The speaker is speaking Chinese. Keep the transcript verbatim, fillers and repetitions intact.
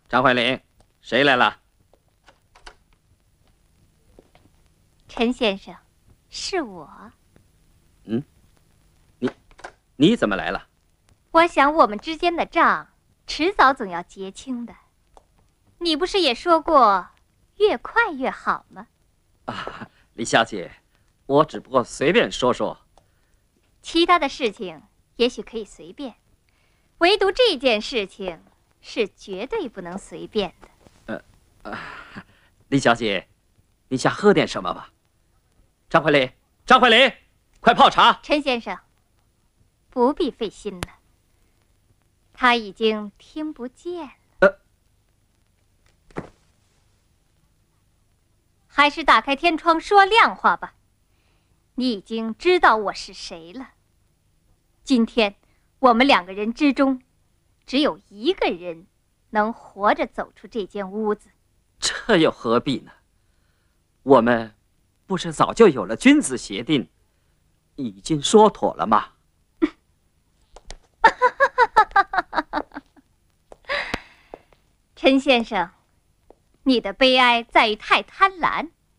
张慧玲，谁来了？ 陈先生，是我。 嗯，你你怎么来了？ 我想我们之间的账，迟早总要结清的。你不是也说过，越快越好吗？ 啊，李小姐，我只不过随便说说。 其他的事情也许可以随便，唯独这件事情是绝对不能随便的。 呃，啊，李小姐，你想喝点什么吧？张慧玲，张慧玲，快泡茶。 陈先生，不必费心了，他已经听不见了。 呃， 还是打开天窗说亮话吧。你已经知道我是谁了。今天我们两个人之中，只有一个人能活着走出这间屋子。 这又何必呢？我们不是早就有了君子协定，已经说妥了吗？ 陈先生，你的悲哀在于太贪婪。